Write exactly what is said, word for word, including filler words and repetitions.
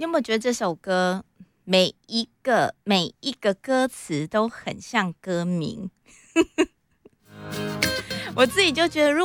有没有觉得这首歌每一个每一个歌词都很像歌名？我自己就觉得，如